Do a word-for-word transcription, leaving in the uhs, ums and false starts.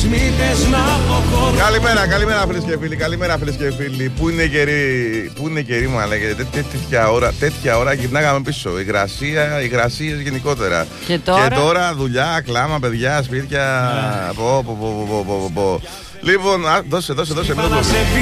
Καλημέρα, καλημέρα φίλες και φίλοι, καλημέρα φίλες και φίλοι. Πού είναι καιρή, πού είναι καιρή μου, λέγεται, τέτοια ώρα, τέτοια ώρα γυρνάγαμε πίσω. Υγρασία, υγρασίες γενικότερα. Και τώρα, και τώρα δουλειά, κλάμα, παιδιά, σπίτια. Yeah. Πω, πω, πω, πω, πω, πω. Λοιπόν, α, δώσε, δώσε, δώσε.